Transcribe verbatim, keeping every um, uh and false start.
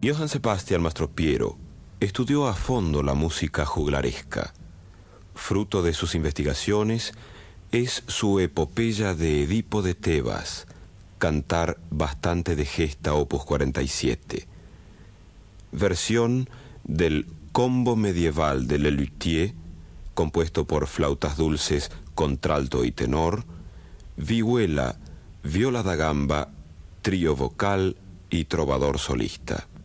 Johann Sebastian Mastropiero estudió a fondo la música juglaresca. Fruto de sus investigaciones es su epopeya de Edipo de Tebas, Cantar bastante de gesta, opus cuarenta y siete. Versión del Combo medieval de Lelutier, compuesto por flautas dulces, contralto y tenor, vihuela, viola da gamba, trío vocal y trovador solista.